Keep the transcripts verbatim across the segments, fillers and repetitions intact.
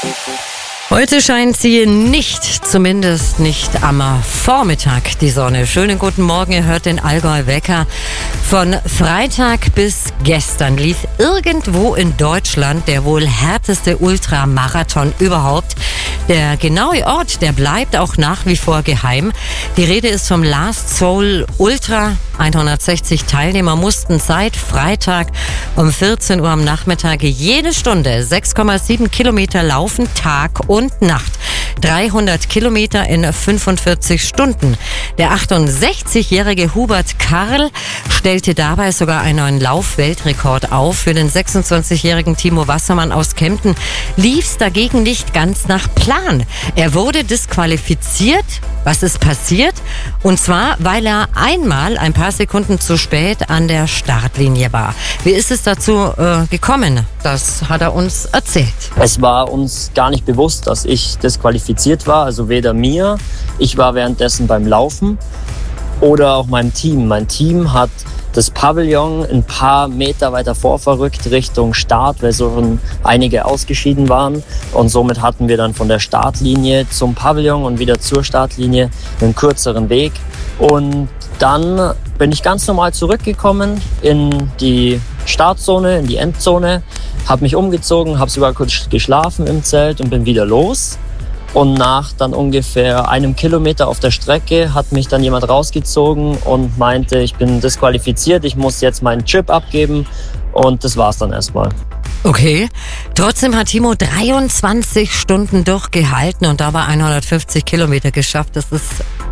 Heute scheint sie nicht, zumindest nicht am Vormittag, die Sonne. Schönen guten Morgen, ihr hört den Allgäu-Wecker. Von Freitag bis gestern lief irgendwo in Deutschland der wohl härteste Ultramarathon überhaupt. Der genaue Ort, der bleibt auch nach wie vor geheim. Die Rede ist vom Last Soul Ultra. hundertsechzig Teilnehmer mussten seit Freitag um vierzehn Uhr am Nachmittag jede Stunde sechs Komma sieben Kilometer laufen, Tag und Nacht. dreihundert Kilometer in fünfundvierzig Stunden. Der achtundsechzigjährige Hubert Karl stellte dabei sogar einen neuen Laufweltrekord auf. Für den sechsundzwanzigjährigen Timo Wassermann aus Kempten lief's dagegen nicht ganz nach Plan. Er wurde disqualifiziert. Was ist passiert? Und zwar, weil er einmal ein paar Sekunden zu spät an der Startlinie war. Wie ist es dazu äh, gekommen? Das hat er uns erzählt. Es war uns gar nicht bewusst, dass ich disqualifiziert war, also weder mir, ich war währenddessen beim Laufen oder auch meinem Team. Mein Team hat das Pavillon ein paar Meter weiter vorverrückt Richtung Start, weil so einige ausgeschieden waren. Und somit hatten wir dann von der Startlinie zum Pavillon und wieder zur Startlinie einen kürzeren Weg. Und dann bin ich ganz normal zurückgekommen in die Startzone, in die Endzone, habe mich umgezogen, habe sogar kurz geschlafen im Zelt und bin wieder los. Und nach dann ungefähr einem Kilometer auf der Strecke hat mich dann jemand rausgezogen und meinte, ich bin disqualifiziert, ich muss jetzt meinen Chip abgeben. Und das war's dann erstmal. Okay, trotzdem hat Timo dreiundzwanzig Stunden durchgehalten und dabei hundertfünfzig Kilometer geschafft. Das ist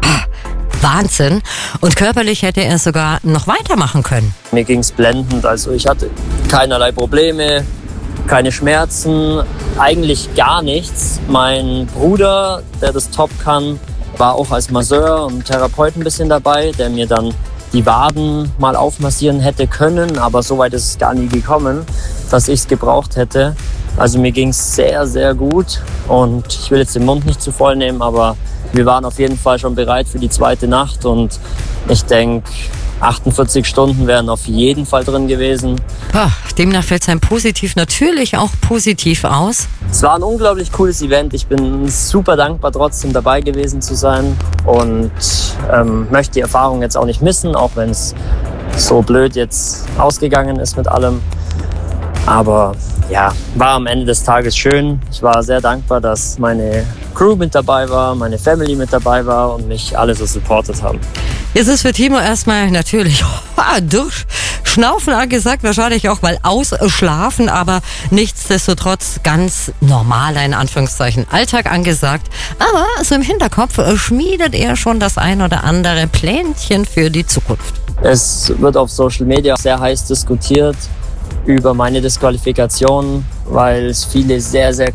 Wahnsinn. Und körperlich hätte er sogar noch weitermachen können. Mir ging's blendend, also ich hatte keinerlei Probleme. Keine Schmerzen, eigentlich gar nichts. Mein Bruder, der das top kann, war auch als Masseur und Therapeut ein bisschen dabei, der mir dann die Waden mal aufmassieren hätte können, aber so weit ist es gar nie gekommen, dass ich es gebraucht hätte. Also mir ging es sehr, sehr gut und ich will jetzt den Mund nicht zu voll nehmen, aber wir waren auf jeden Fall schon bereit für die zweite Nacht und ich denke, achtundvierzig Stunden wären auf jeden Fall drin gewesen. Oh, demnach fällt sein Positiv natürlich auch positiv aus. Es war ein unglaublich cooles Event. Ich bin super dankbar, trotzdem dabei gewesen zu sein und ähm, möchte die Erfahrung jetzt auch nicht missen, auch wenn es so blöd jetzt ausgegangen ist mit allem. Aber ja, war am Ende des Tages schön. Ich war sehr dankbar, dass meine Crew mit dabei war, meine Family mit dabei war und mich alle so supportet haben. Jetzt ist für Timo erstmal natürlich oh, durchschnaufen angesagt, wahrscheinlich auch mal ausschlafen, aber nichtsdestotrotz ganz normaler, in Anführungszeichen, Alltag angesagt. Aber so im Hinterkopf schmiedet er schon das ein oder andere Plänchen für die Zukunft. Es wird auf Social Media sehr heiß diskutiert über meine Disqualifikation, weil es viele sehr, sehr